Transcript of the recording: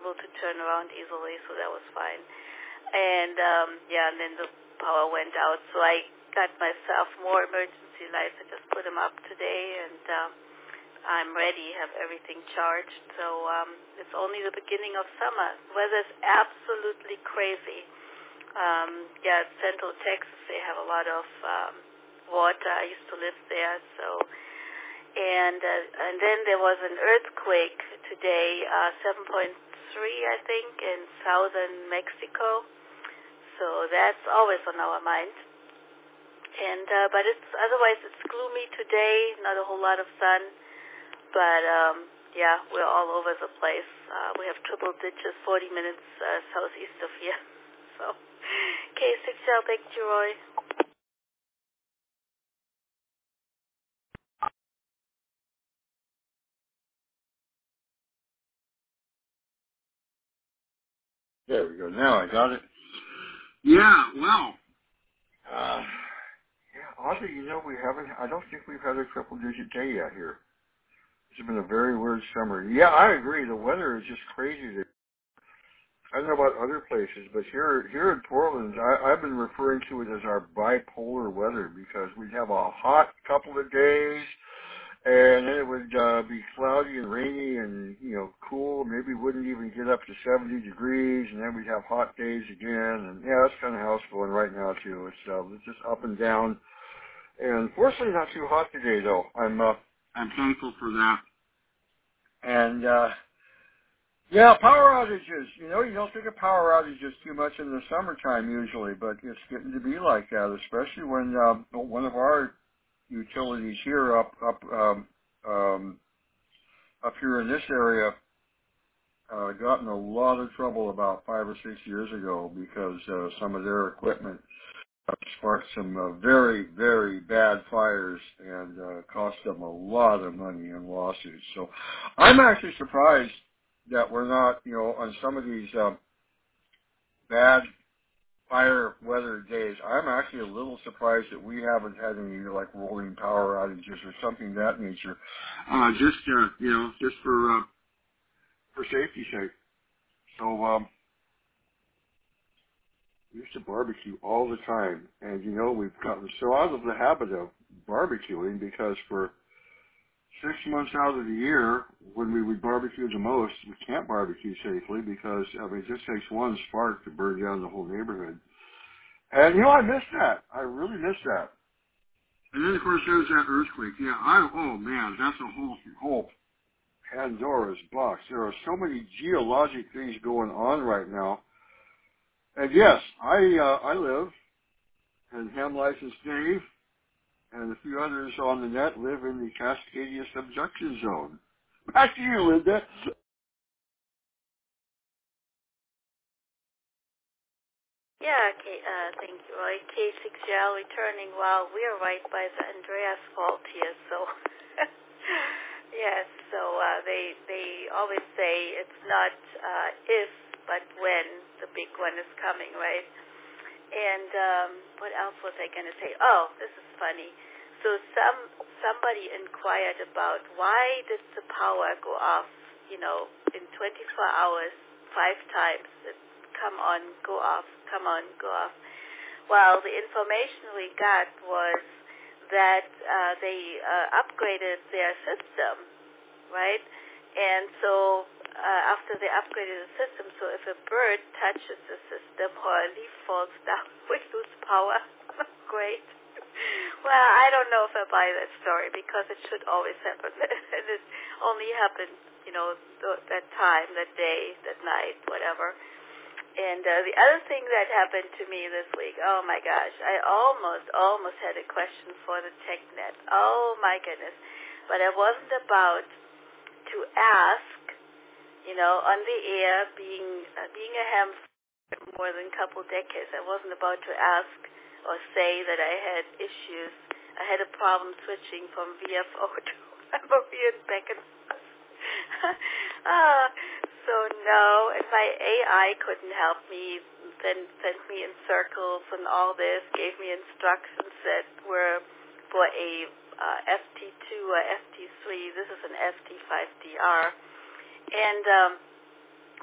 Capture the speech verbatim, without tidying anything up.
able to turn around easily, so that was fine. And um, yeah, and then the power went out, so I got myself more emergency lights. I just put them up today, and um, I'm ready, have everything charged. So um, it's only the beginning of summer. Weather's absolutely crazy. Um, yeah, Central Texas, they have a lot of um, water. I used to live there, so and uh, and then there was an earthquake today, uh, seven point three, I think, in southern Mexico. So that's always on our mind. And uh, but it's otherwise it's gloomy today. Not a whole lot of sun, but um, yeah, we're all over the place. Uh, we have triple ditches, forty minutes uh, southeast of here. So, K six L, thank you, Roy. There we go. Now I got it. Yeah, well, uh, yeah, oddly, you know, we haven't, I don't think we've had a triple digit day yet here. It's been a very weird summer. Yeah, I agree. The weather is just crazy. I don't know about other places, but here, here in Portland, I, I've been referring to it as our bipolar weather because we'd have a hot couple of days, and then it would uh, be cloudy and rainy and, you know, cool. Maybe wouldn't even get up to seventy degrees, and then we'd have hot days again. And, yeah, that's kind of how it's going right now, too. It's, uh, it's just up and down. And fortunately not too hot today, though. I'm, uh, I'm thankful for that. And, uh, yeah, power outages. You know, you don't think of power outages too much in the summertime usually, but it's getting to be like that, especially when um, one of our utilities here up up um, um, up here in this area uh, got in a lot of trouble about five or six years ago because uh, some of their equipment uh, sparked some uh, very, very bad fires and uh, cost them a lot of money in lawsuits. So I'm actually surprised that we're not, you know, on some of these um, bad fire weather days, I'm actually a little surprised that we haven't had any like rolling power outages or something of that nature. Uh, just, uh, you know, just for, uh, for safety's sake. So, um, we used to barbecue all the time. And, you know, we've gotten so out of the habit of barbecuing because for six months out of the year, when we would barbecue the most, we can't barbecue safely because, I mean, it just takes one spark to burn down the whole neighborhood. And, you know, I miss that. I really miss that. And then, of course, there's that earthquake. Yeah, I, oh, man, that's a whole, whole Pandora's box. There are so many geologic things going on right now. And, yes, I uh, I live, and Ham License Dave and a few others on the net live in the Cascadia subduction zone. Back to you, Linda. Yeah, K, uh, thank you, Roy. K six L returning. Well, we're right by the Andreas Fault here, so yes. So uh, they they always say it's not uh, if, but when the big one is coming, right? And um, what else was I going to say? Oh, this is funny. So some somebody inquired about why did the power go off, you know, in twenty-four hours, five times. It come on, go off, come on, go off. Well, the information we got was that uh, they uh, upgraded their system, right? And so uh, after they upgraded the system, so if a bird touches the system or a leaf falls down, we lose power. Great. Well, I don't know if I buy that story because it should always happen. And it only happened, you know, th- that time, that day, that night, whatever. And uh, the other thing that happened to me this week, oh my gosh, I almost, almost had a question for the TechNet. Oh my goodness. But I wasn't about to ask, you know, on the air, being uh, being a ham for more than a couple decades, I wasn't about to ask or say that I had issues. I had a problem switching from V F O to memory and back and forth. uh, so no, and my A I couldn't help me, then sent me in circles and all this, gave me instructions that were for a uh, F T two or F T three. This is an F T five D R. And um,